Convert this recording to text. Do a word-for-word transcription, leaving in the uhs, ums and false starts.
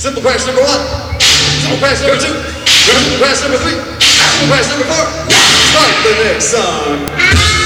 Simple crash number one. Simple crash number two. Simple crash number three. Simple crash number four. Start the next song.